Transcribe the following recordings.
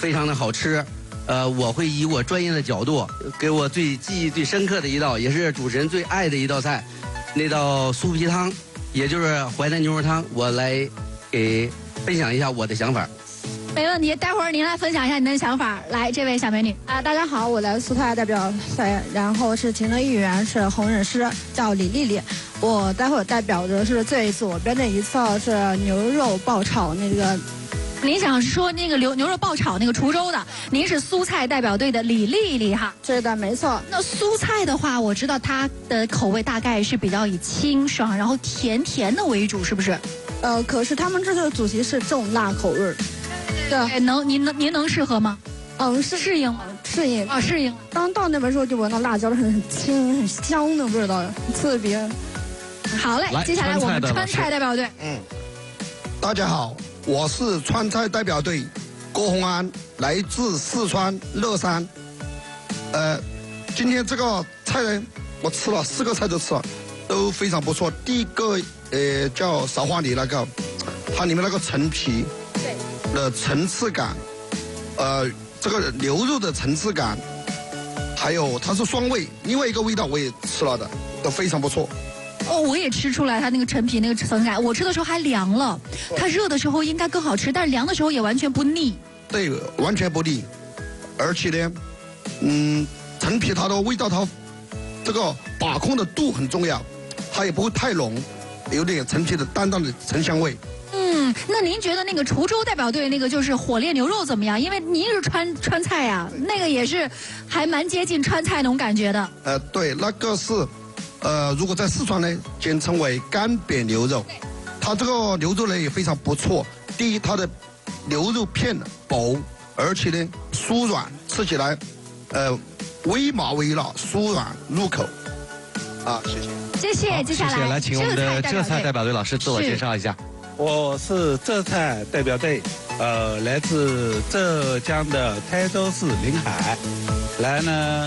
非常的好吃。我会以我专业的角度，给我记忆最深刻的一道，也是主持人最爱的一道菜，那道酥皮汤，也就是淮南牛肉汤，我来给分享一下我的想法。 没问题，待会儿您来分享一下您的想法。来，这位小美女大家好，我来苏菜代表赛，然后是其中一员是红人师，叫李丽丽。我待会儿代表的是最左边的一道是牛肉爆炒那个。 您想说那个牛肉爆炒那个滁州的，您是苏菜代表队的李丽丽哈？ 是的，没错。 那苏菜的话，我知道它的口味大概是比较以清爽，然后甜甜的为主，是不是？ 可是他们这个主题是重辣口味。 对，您能适合吗？适应吗？ 适应啊，适应。 刚到那边时候就闻到辣椒很清很香的味道，特别。 好嘞，接下来我们川菜代表队。 大家好，我是川菜代表队郭洪安，来自四川乐山。今天这个菜呢，我吃了4个菜都吃了，都非常不错。第一个叫韶华里那个，它里面那个陈皮。的层次感，这个牛肉的层次感，还有它是双味，另外一个味道我也吃了的，都非常不错。 我也吃出来它那个陈皮那个层感，我吃的时候还凉了，它热的时候应该更好吃，但是凉的时候也完全不腻。 对，完全不腻，而且呢，陈皮它的味道它这个把控的度很重要，它也不会太浓，有点陈皮的淡淡的陈香味。 那您觉得那个滁州代表队那个就是火烈牛肉怎么样？因为您是川菜呀，那个也是还蛮接近川菜那种感觉的。 对，那个是，如果在四川呢，简称为干煸牛肉，它这个牛肉呢也非常不错。第一，它的牛肉片薄，而且呢酥软，吃起来，微麻微辣，酥软入口。 谢谢。接下来， 请我们的浙菜代表队老师自我介绍一下。 我是浙菜代表队，来自浙江的台州市临海，来呢，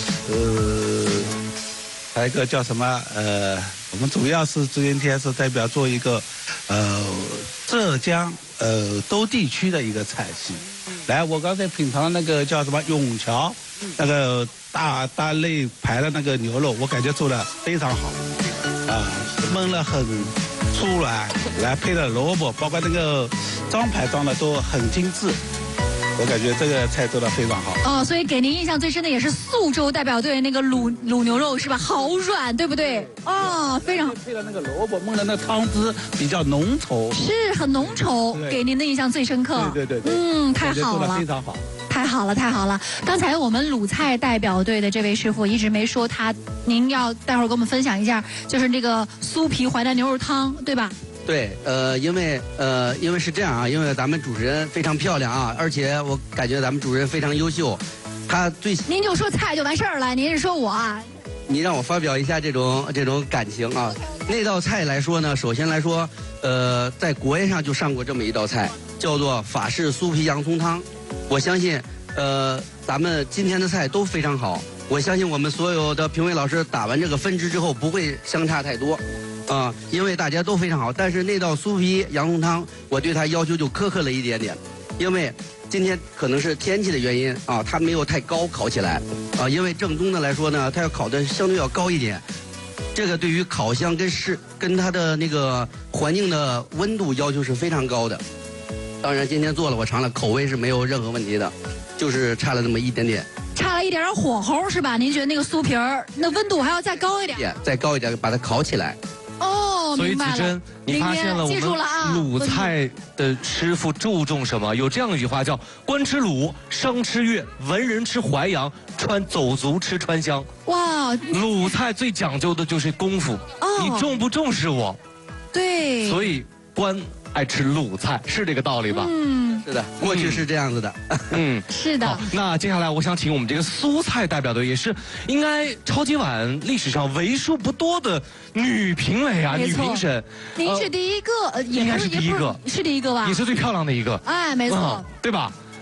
还有一个叫什么？我们主要是今天是代表做一个，浙江兜地区的一个菜系。来，我刚才品尝那个叫什么永桥，那个大肋排的那个牛肉，我感觉做的非常好，焖了很。酥软，来配了萝卜，包括那个装排装的都很精致，我感觉这个菜做的非常好。 所以给您印象最深的也是苏州代表队那个卤牛肉是吧？好软，对不对？非常配了那个萝卜焖的那汤汁比较浓稠， 是很浓稠，给您的印象最深刻。 对， 太好了， 非常好。 太好了！刚才我们鲁菜代表队的这位师傅一直没说您要待会儿给我们分享一下，就是这个酥皮淮南牛肉汤，对吧？ 对，因为是这样啊，因为咱们主持人非常漂亮啊，而且我感觉咱们主持人非常优秀， 您就说菜就完事儿了，您是说我啊？ 你让我发表一下这种感情啊。那道菜来说呢，首先来说，在国宴上就上过这么一道菜，叫做法式酥皮洋葱汤。我相信，咱们今天的菜都非常好。我相信我们所有的评委老师打完这个分值之后不会相差太多，因为大家都非常好。但是那道酥皮洋葱汤，我对它要求就苛刻了一点点，因为今天可能是天气的原因啊，它没有太高烤起来啊。因为正宗的来说呢，它要烤的相对要高一点，这个对于烤箱跟它的那个环境的温度要求是非常高的。当然今天做了，我尝了，口味是没有任何问题的，就是差了那么一点点。 差了一点火候是吧？您觉得那个酥皮儿那温度还要再高一点？ 再高一点，把它烤起来。 所以子珍，你发现了我们鲁菜的师傅注重什么？有这样一句话叫“官吃鲁，商吃粤，文人吃淮扬，走卒吃川香”。哇，鲁菜最讲究的就是功夫，你重不重视我？ 对， 所以官爱吃鲁菜，是这个道理吧？ 是的，过去是这样子的。 是的。 好，那接下来我想请我们这个苏菜代表队，也是应该超级碗历史上为数不多的女评委啊，女评审。 您是第一个， 应该是第一个， 是第一个吧？ 也是最漂亮的一个。 没错， 对吧？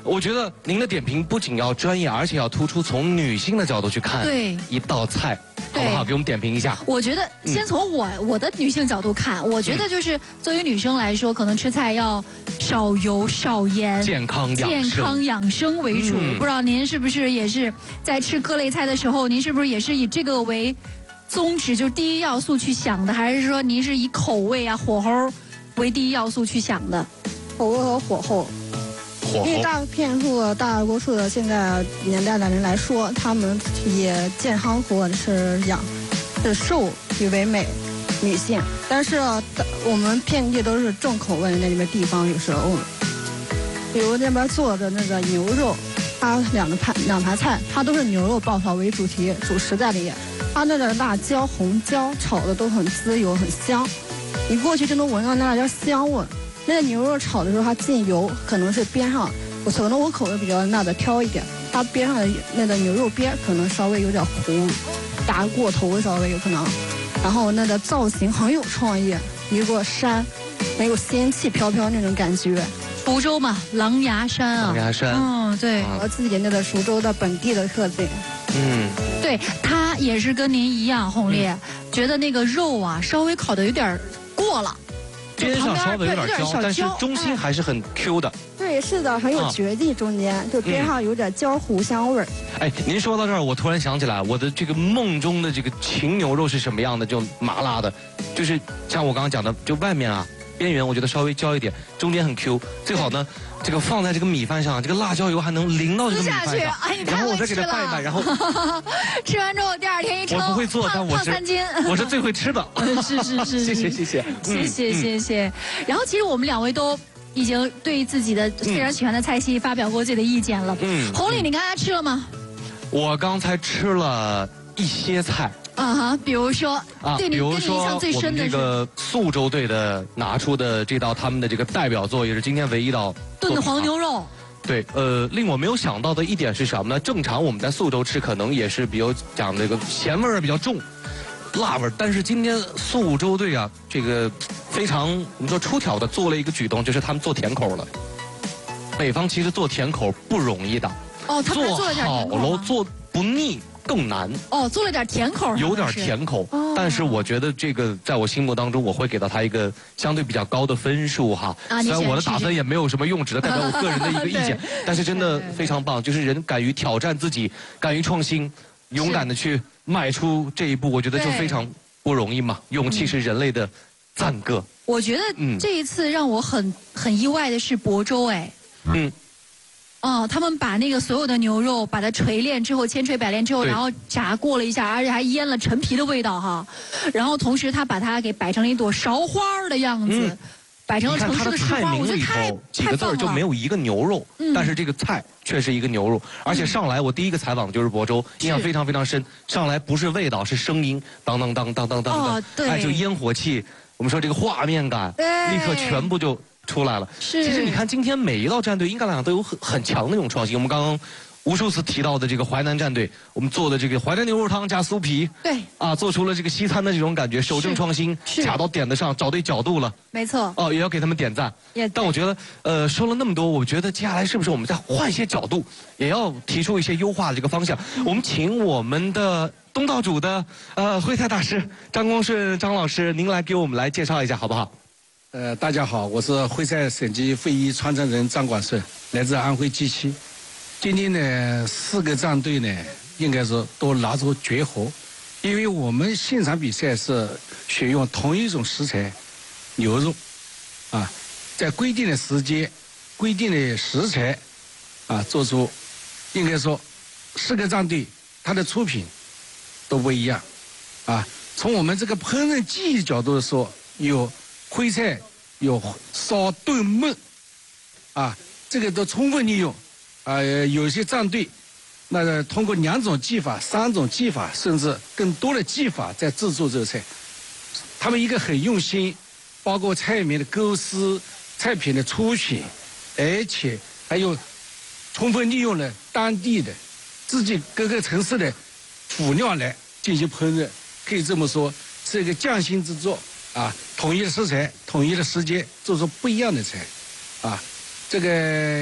我觉得您的点评不仅要专业，而且要突出从女性的角度去看一道菜，好不好？给我们点评一下。 我觉得先从我的女性角度看，我觉得就是作为女生来说，可能吃菜要少油少盐， 健康养生为主。不知道您是不是也是在吃各类菜的时候，您是不是也是以这个为宗旨，就是第一要素去想的，还是说您是以口味啊火候为第一要素去想的？ 口味和火候。因为大多数的现在年代的人来说，他们以健康或者是瘦为美，女性。但是我们遍地都是重口味的那里面地方，有时候，比如那边做的那个牛肉，它两盘菜，它都是牛肉爆炒为主食在里面。它那个辣椒、红椒炒的都很滋油，很香，你过去就能闻到那辣椒香味。那个牛肉炒的时候，它进油可能是边上，可能我口味比较辣的挑一点，它边上的那个牛肉边可能稍微有点糊，炸过头稍微有可能。然后那个造型很有创意，一个山，很有仙气飘飘那种感觉。 福州嘛，狼牙山啊。 狼牙山。 对。 我自己那个福州的本地的特点。 对，它也是跟您一样，红丽觉得那个肉啊稍微烤的有点过了。 边上稍微有点焦，但是中心还是很 Q 的。 对，是的，很有绝地，中间就边上有点焦糊香味儿。 哎，您说到这儿，我突然想起来，我的这个梦中的这个秦牛肉是什么样的？就麻辣的，就是像我刚刚讲的，就外面啊边缘我觉得稍微焦一点，中间很 Q， 最好呢这个放在这个米饭上，这个辣椒油还能淋到这个米饭上，然后我再给它拌一拌，然后吃完之后第二天一称， 我不会做，但我是 3斤， 我是最会吃的。 谢谢。然后其实我们2位都已经对自己的非常喜欢的菜系发表过自己的意见了。红丽，你刚才吃了吗？ 我刚才吃了一些菜。 比如说，对你印象最深的是我们这个宿州队的拿出的这道他们的这个代表作，也是今天唯一一道炖黄牛肉。 对，令我没有想到的一点是什么呢？正常我们在宿州吃，可能也是比较讲这个咸味儿比较重，辣味儿。但是今天宿州队啊，这个非常我们说出挑的做了一个举动，就是他们做甜口了。北方其实做甜口不容易的。 他们做了点甜口好了，做不腻。更难做了点甜口， 有点甜口，但是我觉得这个在我心目当中，我会给到他一个相对比较高的分数哈。虽然我的打分也没有什么用，只能代表我个人的一个意见，但是真的非常棒，就是人敢于挑战自己，敢于创新，勇敢的去迈出这一步，我觉得就非常不容易嘛。勇气是人类的赞歌。 我觉得这一次让我很意外的是亳州，他们把那个所有的牛肉把它锤炼之后，千锤百炼之后，然后炸过了一下，而且还腌了陈皮的味道哈。然后同时他把它给摆成了一朵芍花的样子，摆成了城市的市花。我觉得几个字就没有一个牛肉，但是这个菜却是一个牛肉，而且上来我第一个采访就是亳州，印象非常非常深。上来不是味道，是声音，当当当当当当的，就烟火气。我们说这个画面感，立刻全部就出来了。其实你看，今天每一道战队应该来讲都有很强的那种创新。我们刚刚无数次提到的这个淮南战队，我们做的这个淮南牛肉汤加酥皮，做出了这个西餐的这种感觉，守正创新，卡到点子上，找对角度了。 没错。 也要给他们点赞。但我觉得，说了那么多，我觉得接下来是不是我们再换一些角度，也要提出一些优化的这个方向？我们请我们的东道主的徽菜大师张光顺张老师，您来给我们来介绍一下好不好？ 大家好，我是徽菜省级会议传承人张广顺，来自安徽鸡西。今天呢，4个战队呢，应该说都拿出绝活，因为我们现场比赛是选用同一种食材，牛肉，在规定的时间、规定的食材，做出，应该说4个战队它的出品都不一样，从我们这个烹饪技艺角度说，有徽菜，有烧炖焖，这个都充分利用。有些战队，那通过2种技法、3种技法，甚至更多的技法在制作这个菜。他们一个很用心，包括菜里面的构思、菜品的出品，而且还有充分利用了当地的自己各个城市的辅料来进行烹饪。可以这么说，是一个匠心之作。统一的食材，统一的时间，做出不一样的菜，这个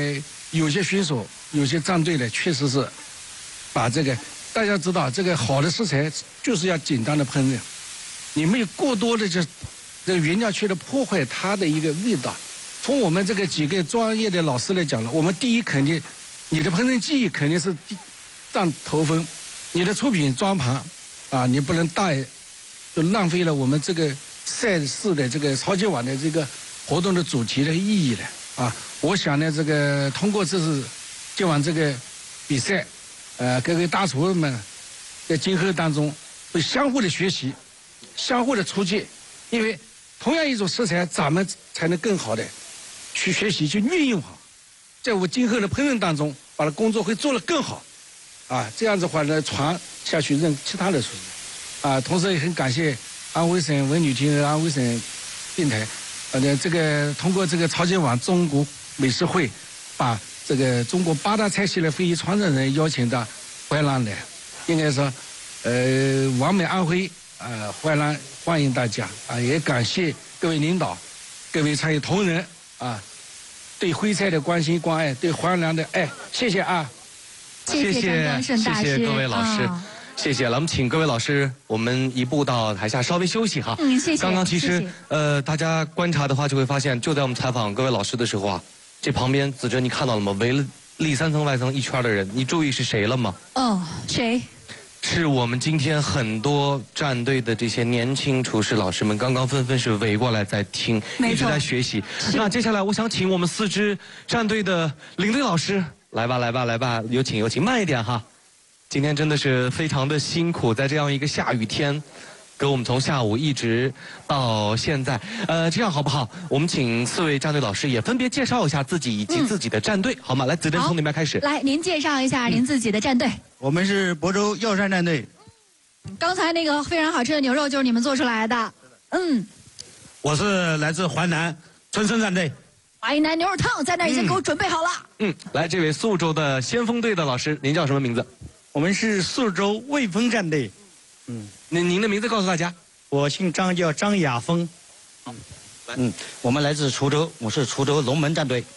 有些选手、有些战队呢，确实是把这个大家知道，这个好的食材就是要简单的烹饪，你没有过多的这个原料去的破坏它的一个味道。从我们这个几个专业的老师来讲了，我们第一肯定，你的烹饪技艺肯定是占头分，你的出品装盘啊，你不能大，就浪费了我们这个赛事的这个超级碗的这个活动的主题的意义了啊。我想呢，这个通过这次今晚这个比赛，各位大厨们在今后当中会相互的学习，相互的出借，因为同样一种食材，咱们才能更好的去学习，去运用好，在我今后的烹饪当中，把它工作会做得更好，啊，这样子的话呢，传下去让其他的厨师，啊，同时也很感谢安徽省文旅厅和安徽省电台，这个通过这个超级碗中国美食会，把这个中国8大菜系的非遗传承人邀请到淮南来，应该说，完美安徽，淮南欢迎大家，啊，也感谢各位领导，各位参与同仁，啊，对徽菜的关心关爱，对淮南的爱，谢谢啊， 谢谢张胜大师， 谢谢各位老师。谢谢，来，我们请各位老师，我们移步到台下稍微休息哈。 谢谢。 刚刚其实大家观察的话，就会发现，就在我们采访各位老师的时候啊，这旁边子珍你看到了吗？围了里3层外层一圈的人，你注意是谁了吗？ 哦，谁？ 是我们今天很多战队的这些年轻厨师老师们，刚刚纷纷是围过来在听，一直在学习。那接下来我想请我们4支战队的领队老师来吧，来吧，来吧，有请有请，慢一点哈。今天真的是非常的辛苦，在这样一个下雨天，给我们从下午一直到现在。这样好不好？我们请4位战队老师也分别介绍一下自己以及自己的战队，好吗？来，子珍从那边开始。 来，您介绍一下您自己的战队。 我们是亳州药膳战队。 刚才那个非常好吃的牛肉就是你们做出来的。 我是来自淮南春生战队。 淮南牛肉汤在那已经给我准备好了。 来，这位宿州的先锋队的老师，您叫什么名字？ 我们是宿州卫丰战队。 您的名字告诉大家。 我姓张，叫张亚峰。我们来自滁州，我是滁州龙门战队。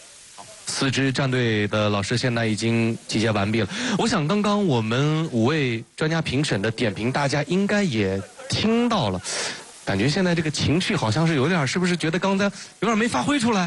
4支战队的老师现在已经集结完毕了。我想刚刚我们5位专家评审的点评，大家应该也听到了。感觉现在这个情绪好像是有点，是不是觉得刚才有点没发挥出来？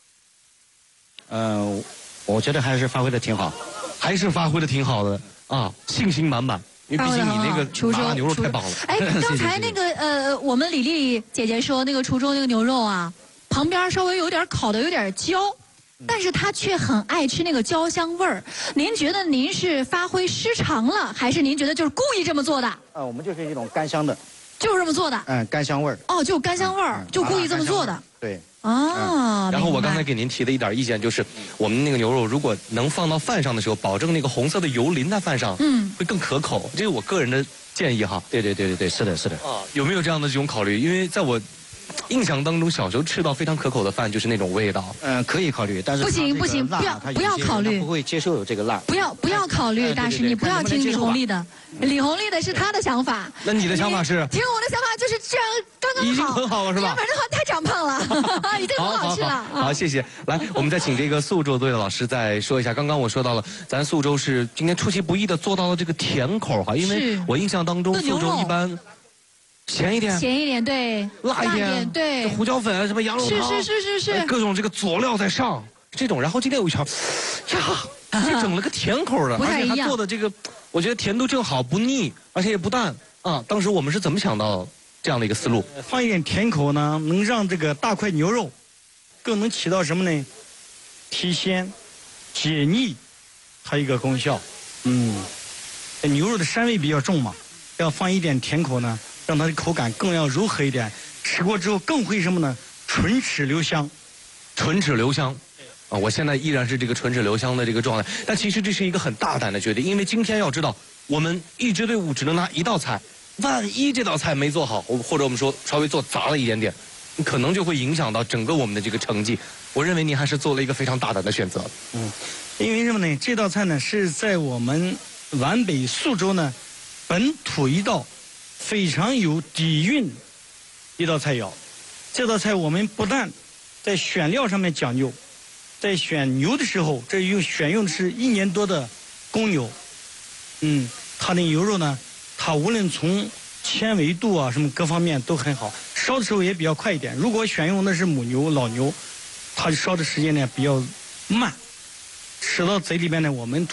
我觉得还是发挥的挺好， 还是发挥的挺好的啊，信心满满。因为毕竟你那个麻辣牛肉太棒了。 哎，刚才那个我们李丽姐姐说那个滁州那个牛肉啊，旁边稍微有点烤的有点焦，但是她却很爱吃那个焦香味儿。您觉得您是发挥失常了，还是您觉得就是故意这么做的？ 我们就是一种干香的。 就是这么做的。 干香味儿。 哦，就干香味儿，就故意这么做的。 对。 然后我刚才给您提的一点意见就是，我们那个牛肉如果能放到饭上的时候，保证那个红色的油淋在饭上，会更可口。这是我个人的建议哈。 对，是的。 有没有这样的这种考虑？因为在我印象当中，小时候吃到非常可口的饭就是那种味道。 可以考虑，但是不行，不要考虑， 不会接受这个辣。 不要考虑，大师，你不要听李红丽的，李红丽的是她的想法。 那你的想法是？ 听我的想法就是这样，刚刚好。 已经很好了是吧？ 要不然的话太长胖了，已经很好吃了。 好，谢谢。来，我们再请这个宿州队的老师再说一下。刚刚我说到了，咱宿州是今天出其不意的做到了这个甜口哈，因为我印象当中宿州一般。咸一点，对，辣一点， 对， 胡椒粉什么羊肉汤， 是， 各种这个佐料在上，这种。然后今天有一条，这整了个甜口的，而且他做的这个，我觉得甜度正好，不腻，而且也不淡啊。当时我们是怎么想到这样的一个思路？ 放一点甜口呢，能让这个大块牛肉更能起到什么呢？提鲜、解腻，它一个功效。牛肉的膻味比较重嘛，要放一点甜口呢。让它的口感更要柔和一点，吃过之后更会什么呢？唇齿留香， 唇齿留香。我现在依然是这个唇齿留香的这个状态。但其实这是一个很大胆的决定，因为今天要知道，我们一支队伍只能拿1道菜，万一这道菜没做好，或者我们说稍微做砸了一点点，可能就会影响到整个我们的这个成绩。我认为您还是做了一个非常大胆的选择。 因为什么呢？这道菜呢是在我们皖北宿州呢本土一道。非常有底蕴一道菜肴，这道菜我们不但在选料上面讲究， 在选牛的时候，这选用的是1年多的公牛，它的牛肉呢，它无论从纤维度啊什么各方面都很好，烧的时候也比较快一点。如果选用的是母牛老牛，它烧的时间呢比较慢，吃到嘴里边呢我们